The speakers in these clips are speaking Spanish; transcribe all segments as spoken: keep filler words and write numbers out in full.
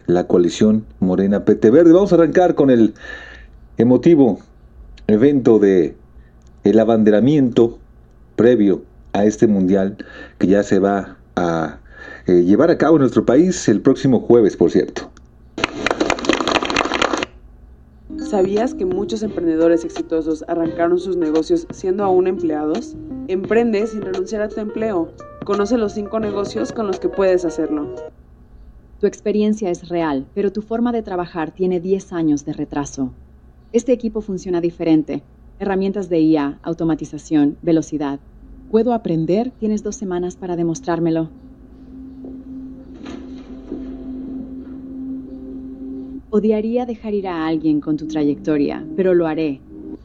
la coalición Morena P T Verde. Vamos a arrancar con el emotivo evento de el abanderamiento previo a este mundial que ya se va a eh, llevar a cabo en nuestro país el próximo jueves, por cierto. ¿Sabías que muchos emprendedores exitosos arrancaron sus negocios siendo aún empleados? Emprende sin renunciar a tu empleo. Conoce los cinco negocios con los que puedes hacerlo. Tu experiencia es real, pero tu forma de trabajar tiene diez años de retraso. Este equipo funciona diferente. Herramientas de I A, automatización, velocidad. ¿Puedo aprender? Tienes dos semanas para demostrármelo. Odiaría dejar ir a alguien con tu trayectoria, pero lo haré.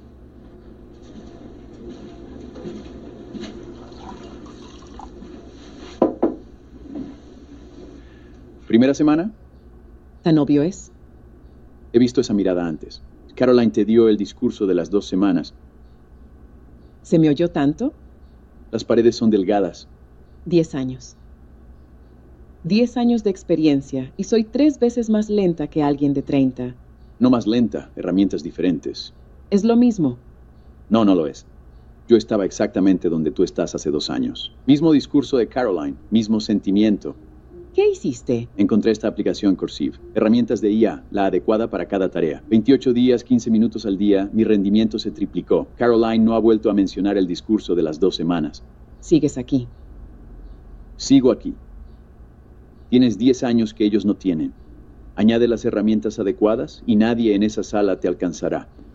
¿Primera semana? ¿Tan obvio es? He visto esa mirada antes. Caroline te dio el discurso de las dos semanas. ¿Se me oyó tanto? Las paredes son delgadas. Diez años. Diez años de experiencia y soy tres veces más lenta que alguien de treinta. No más lenta, herramientas diferentes. Es lo mismo. No, no lo es. Yo estaba exactamente donde tú estás hace dos años. Mismo discurso de Caroline, mismo sentimiento. ¿Qué hiciste? Encontré esta aplicación Cursive. Herramientas de I A, la adecuada para cada tarea. veintiocho días, quince minutos al día, mi rendimiento se triplicó. Caroline no ha vuelto a mencionar el discurso de las dos semanas. Sigues aquí. Sigo aquí. Tienes diez años que ellos no tienen. Añade las herramientas adecuadas y nadie en esa sala te alcanzará.